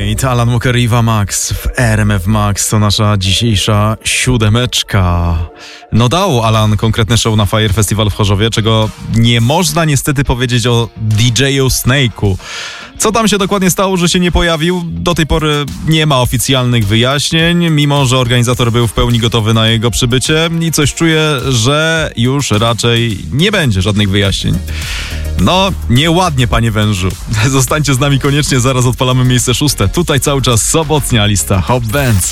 Night, Alan Walker i Eva Max w RMF Max. To nasza dzisiejsza 7. No dał Alan konkretne show na Fire Festival w Chorzowie, czego nie można niestety powiedzieć o DJ-u Snake'u. Co tam się dokładnie stało, że się nie pojawił? Do tej pory nie ma oficjalnych wyjaśnień, mimo że organizator był w pełni gotowy na jego przybycie i coś czuję, że już raczej nie będzie żadnych wyjaśnień. No, nieładnie, panie wężu. Zostańcie z nami koniecznie, zaraz odpalamy miejsce 6. Tutaj cały czas sobotnia lista Hot Dance.